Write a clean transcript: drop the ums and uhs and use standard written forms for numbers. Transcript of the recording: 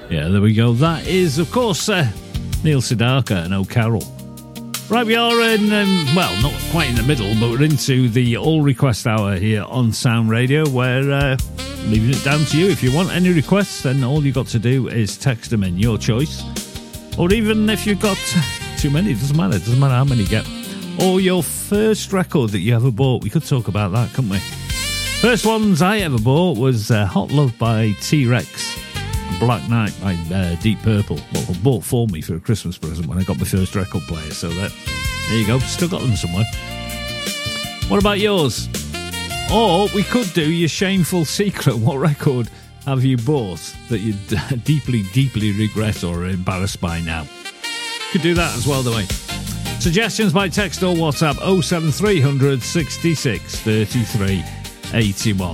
Yeah, there we go. That is, of course, Neil Sedaka and O'Carroll. Right, we are in, well, not quite in the middle, but we're into the All Request Hour here on Sound Radio, where leaving it down to you. If you want any requests, then all you got to do is text them in, your choice. Or even if you've got too many, it doesn't matter. It doesn't matter how many you get. Or your first record that you ever bought. We could talk about that, couldn't we? First ones I ever bought was Hot Love by T-Rex. Black Knight by Deep Purple. Well, bought for me for a Christmas present when I got my first record player, so there you go, still got them somewhere. What about yours? Or we could do your shameful secret. What record have you bought that you deeply, deeply regret or are embarrassed by now? Could do that as well, the way. Suggestions by text or WhatsApp 07300 66 33 81.